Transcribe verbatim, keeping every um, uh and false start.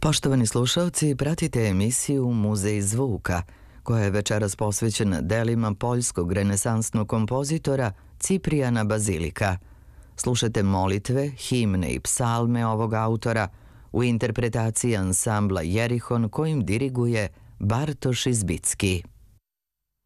Poštovani slušalci, pratite emisiju Muzej zvuka, koja je večeras posvećena delima poljskog renesansnog kompozitora Ciprijana Bazilika. Slušate molitve, himne i psalme ovog autora u interpretaciji ansambla Jerihon kojim diriguje Bartoš Izbicki.